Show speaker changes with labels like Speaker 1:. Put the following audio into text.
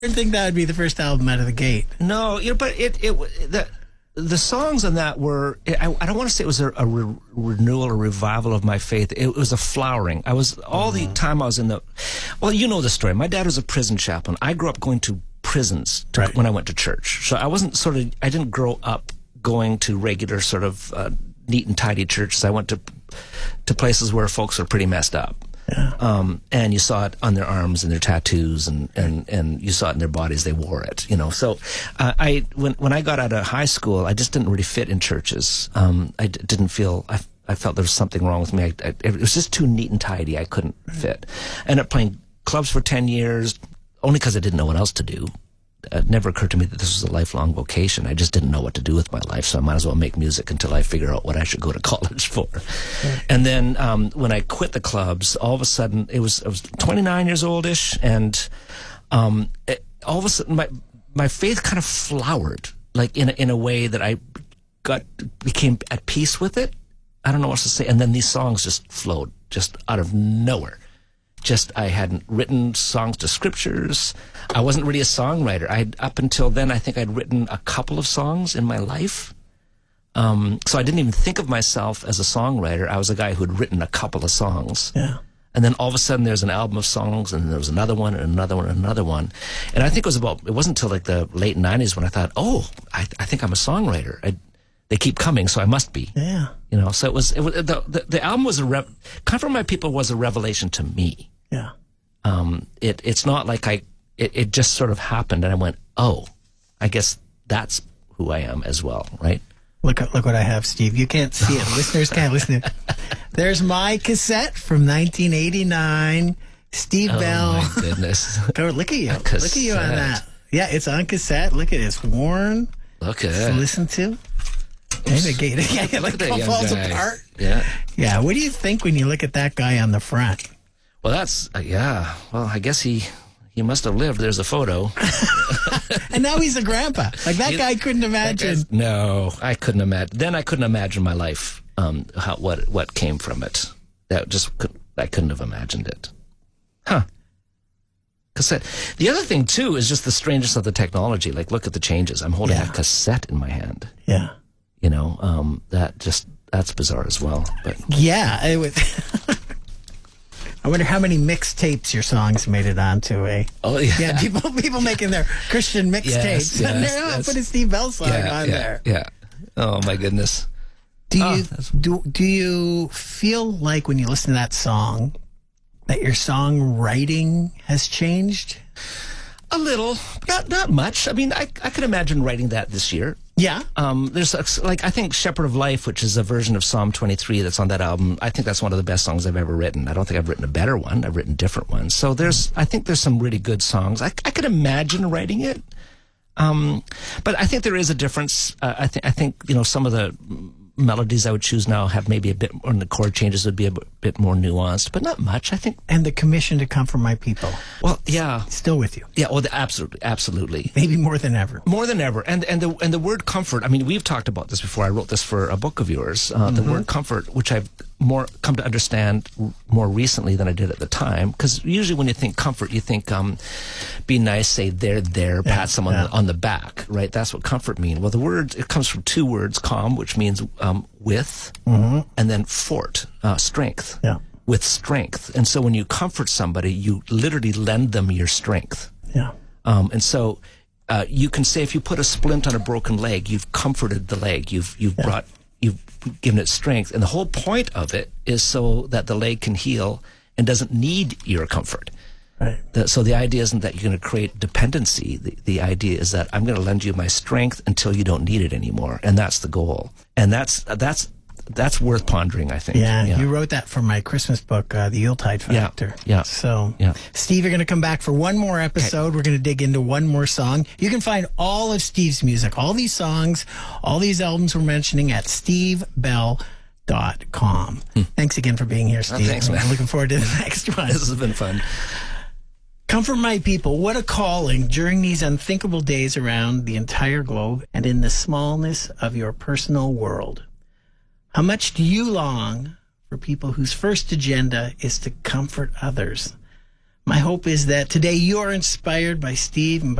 Speaker 1: didn't think that would be the first album out of the gate.
Speaker 2: No, but the songs on that were, I don't want to say it was a renewal or revival of my faith. It was a flowering. All the time I was well, you know the story. My dad was a prison chaplain. I grew up going to prisons when I went to church. So I didn't grow up going to regular sort of neat and tidy churches. I went to places where folks were pretty messed up. Yeah. And you saw it on their arms and their tattoos, and you saw it in their bodies. They wore it, So, when I got out of high school, I just didn't really fit in churches. I didn't feel, I felt there was something wrong with me. It was just too neat and tidy. I couldn't fit. I ended up playing clubs for 10 years, only because I didn't know what else to do. It never occurred to me that this was a lifelong vocation. I just didn't know what to do with my life, so I might as well make music until I figure out what I should go to college for. Right. And then when I quit the clubs, all of a sudden, I was 29 years oldish, and all of a sudden my faith kind of flowered, like in a way that I became at peace with it. I don't know what to say. And then these songs just flowed just out of nowhere. I hadn't written songs to scriptures. I wasn't really a songwriter. Up until then, I think I'd written a couple of songs in my life. So I didn't even think of myself as a songwriter. I was a guy who had written a couple of songs. Yeah. And then all of a sudden there's an album of songs, and there was another one and another one and another one. And I think it wasn't until like the late 90s when I thought, I think I'm a songwriter. They keep coming, so I must be. Yeah. So the album was Comfort My People was a revelation to me. Yeah. It's not like it just sort of happened and I went, I guess that's who I am as well, right?
Speaker 1: Look what I have, Steve. You can't see it. Listeners can't listen to it. There's my cassette from 1989. Steve Bell.
Speaker 2: Oh, my goodness.
Speaker 1: Look at you. Look at you on that. Yeah, it's on cassette. Look at it. It's worn.
Speaker 2: Look at it.
Speaker 1: Listen to. It falls apart.
Speaker 2: Yeah.
Speaker 1: Yeah. What do you think when you look at that guy on the front?
Speaker 2: Well, that's, yeah. Well, I guess he must have lived. There's a photo.
Speaker 1: And now he's a grandpa. Like that guy couldn't imagine.
Speaker 2: No, I couldn't imagine. Then I couldn't imagine my life, what came from it. I couldn't have imagined it. Huh. Cassette. The other thing, too, is just the strangeness of the technology. Like, look at the changes. I'm holding a cassette in my hand. Yeah. That's bizarre as well. But
Speaker 1: yeah, it was. I wonder how many mixtapes your songs made it onto yeah, people making their Christian mixtapes. Yes, and they're not putting Steve Bell song on there.
Speaker 2: Yeah. Oh my goodness.
Speaker 1: Do you feel like when you listen to that song that your songwriting has changed?
Speaker 2: A little, not much. I mean, I could imagine writing that this year. Yeah. There's I think Shepherd of Life, which is a version of Psalm 23 that's on that album. I think that's one of the best songs I've ever written. I don't think I've written a better one. I've written different ones. So I think there's some really good songs. I could imagine writing it. But I think there is a difference. I think some of the melodies I would choose now have maybe a bit, or the chord changes would be a bit more nuanced, but not much, I think.
Speaker 1: And the commission to Comfort My People.
Speaker 2: Well, yeah.
Speaker 1: Still with you.
Speaker 2: Yeah, well, absolutely.
Speaker 1: Maybe more than ever.
Speaker 2: More than ever. And the word comfort, I mean, we've talked about this before. I wrote this for a book of yours. The word comfort, which I've more come to understand more recently than I did at the time, because usually when you think comfort, you think be nice, say there, pat someone on the back, right? That's what comfort means. Well, the word, it comes from two words, com, which means with, and then fort, strength. Yeah. With strength. And so when you comfort somebody, you literally lend them your strength. Yeah. And so you can say, if you put a splint on a broken leg, you've comforted the leg. You've given it strength. And the whole point of it is so that the leg can heal and doesn't need your comfort. Right. So the idea isn't that you're going to create dependency. The idea is that I'm going to lend you my strength until you don't need it anymore. And that's the goal. And that's worth pondering, I think.
Speaker 1: Yeah, you wrote that for my Christmas book, The Yuletide Factor.
Speaker 2: Yeah.
Speaker 1: So, Steve, you're going to come back for one more episode. Okay. We're going to dig into one more song. You can find all of Steve's music, all these songs, all these albums we're mentioning at stevebell.com. Thanks again for being here, Steve.
Speaker 2: Thanks, man.
Speaker 1: I'm looking forward to the next one.
Speaker 2: This has been fun.
Speaker 1: Comfort My People, what a calling during these unthinkable days around the entire globe and in the smallness of your personal world. How much do you long for people whose first agenda is to comfort others? My hope is that today you are inspired by Steve and